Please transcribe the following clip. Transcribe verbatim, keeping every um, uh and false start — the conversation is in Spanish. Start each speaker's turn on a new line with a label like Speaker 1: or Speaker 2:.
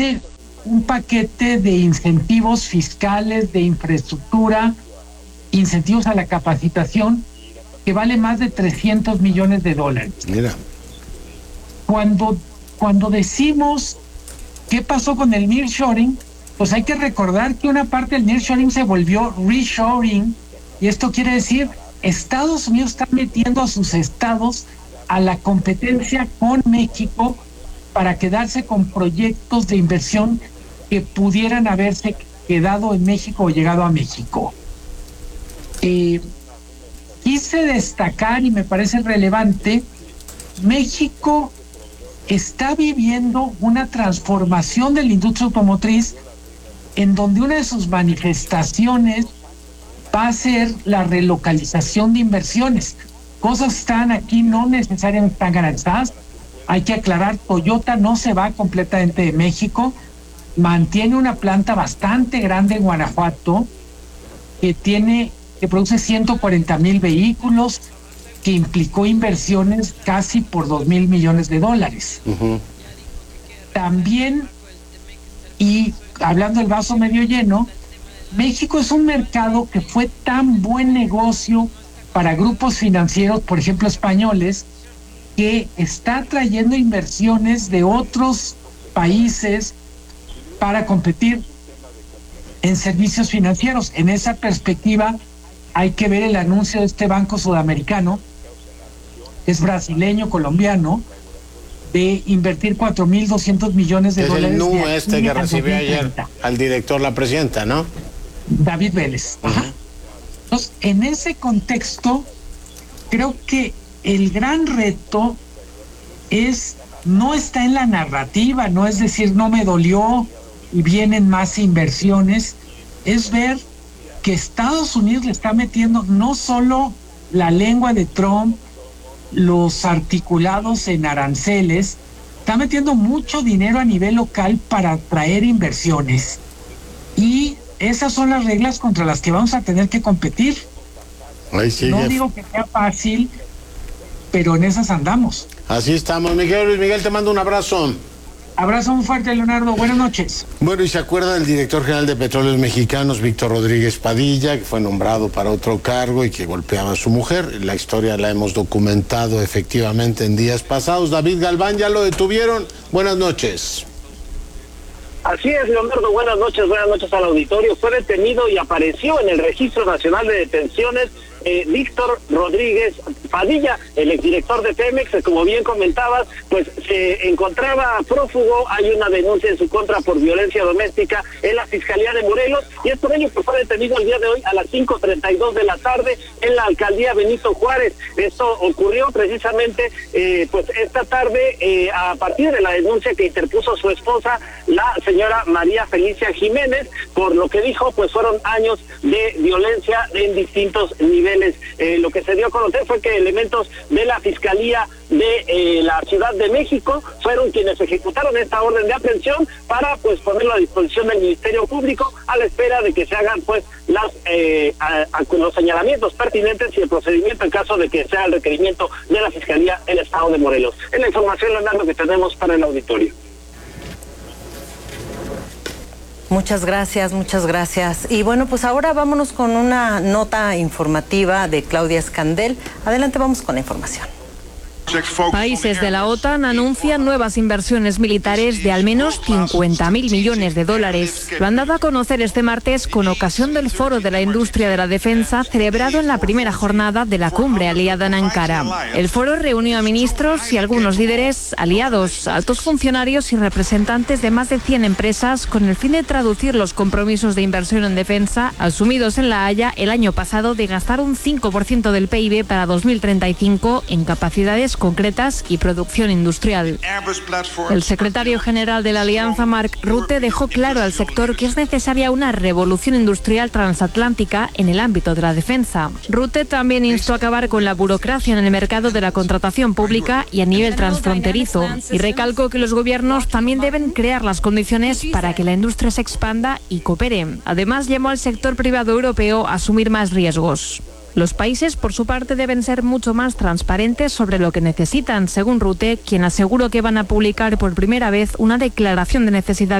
Speaker 1: ofrece un paquete de incentivos fiscales, de infraestructura, incentivos a la capacitación, que vale más de trescientos millones de dólares.
Speaker 2: Mira.
Speaker 1: Cuando, cuando decimos qué pasó con el nearshoring, pues hay que recordar que una parte del nearshoring se volvió reshoring, y esto quiere decir Estados Unidos está metiendo a sus estados a la competencia con México para quedarse con proyectos de inversión que pudieran haberse quedado en México o llegado a México. Eh, quise destacar, y me parece relevante, México está viviendo una transformación de la industria automotriz en donde una de sus manifestaciones va a ser la relocalización de inversiones. Cosas que están aquí no necesariamente están garantizadas. Hay que aclarar, Toyota no se va completamente de México, mantiene una planta bastante grande en Guanajuato que tiene, que produce ciento cuarenta mil vehículos, que implicó inversiones casi por dos mil millones de dólares. Uh-huh. También, y hablando del vaso medio lleno, México es un mercado que fue tan buen negocio para grupos financieros, por ejemplo españoles, que está trayendo inversiones de otros países para competir en servicios financieros. En esa perspectiva hay que ver el anuncio de este banco sudamericano, es brasileño, colombiano, de invertir cuatro mil doscientos millones de
Speaker 2: es
Speaker 1: dólares.
Speaker 2: Es el N U este que recibió ayer al director la presidenta, ¿no?
Speaker 1: David Vélez. Uh-huh. Ajá. Entonces, en ese contexto, creo que el gran reto es, no está en la narrativa, no es decir, no me dolió y vienen más inversiones, es ver que Estados Unidos le está metiendo no solo la lengua de Trump, los articulados en aranceles, está metiendo mucho dinero a nivel local para atraer inversiones. Y esas son las reglas contra las que vamos a tener que competir.
Speaker 2: Ay, sí,
Speaker 1: no
Speaker 2: Jeff.
Speaker 1: digo que sea fácil, pero en esas andamos.
Speaker 2: Así estamos, Miguel. Luis Miguel, te mando un abrazo.
Speaker 1: Abrazo muy fuerte, Leonardo. Buenas noches.
Speaker 2: Bueno, y se acuerda del director general de Petróleos Mexicanos, Víctor Rodríguez Padilla, que fue nombrado para otro cargo y que golpeaba a su mujer. La historia la hemos documentado efectivamente en días pasados. David Galván, ya lo detuvieron. Buenas noches.
Speaker 3: Así es, Leonardo, buenas noches, buenas noches al auditorio. Fue detenido y apareció en el Registro Nacional de Detenciones eh, Víctor Rodríguez Padilla, el exdirector de Pemex, que como bien comentabas, pues se encontraba prófugo. Hay una denuncia en su contra por violencia doméstica en la Fiscalía de Morelos, y es por ello que fue detenido el día de hoy a las cinco treinta y dos de la tarde en la alcaldía Benito Juárez. Esto ocurrió precisamente eh, pues esta tarde eh, a partir de la denuncia que interpuso su esposa, la señora María Felicia Jiménez, por lo que dijo, pues fueron años de violencia en distintos niveles. Eh, lo que se dio a conocer fue que elementos de la Fiscalía de eh, la Ciudad de México fueron quienes ejecutaron esta orden de aprehensión para pues ponerlo a disposición del Ministerio Público a la espera de que se hagan pues las eh, a, a, los señalamientos pertinentes y el procedimiento en caso de que sea el requerimiento de la Fiscalía del Estado de Morelos. Es la información, Leonardo, que tenemos para el auditorio.
Speaker 4: Muchas gracias, muchas gracias. Y bueno, pues ahora vámonos con una nota informativa de Claudia Escandel. Adelante, vamos con la información.
Speaker 5: Países de la OTAN anuncian nuevas inversiones militares de al menos cincuenta mil millones de dólares. Lo han dado a conocer este martes con ocasión del Foro de la Industria de la Defensa celebrado en la primera jornada de la cumbre aliada en Ankara. El foro reunió a ministros y algunos líderes aliados, altos funcionarios y representantes de más de cien empresas con el fin de traducir los compromisos de inversión en defensa asumidos en La Haya el año pasado de gastar un cinco por ciento del P I B para dos mil treinta y cinco en capacidades concretas y producción industrial. El secretario general de la Alianza, Mark Rutte, dejó claro al sector que es necesaria una revolución industrial transatlántica en el ámbito de la defensa. Rutte también instó a acabar con la burocracia en el mercado de la contratación pública y a nivel transfronterizo, y recalcó que los gobiernos también deben crear las condiciones para que la industria se expanda y coopere. Además, llamó al sector privado europeo a asumir más riesgos. Los países, por su parte, deben ser mucho más transparentes sobre lo que necesitan, según Rutte, quien aseguró que van a publicar por primera vez una declaración de necesidad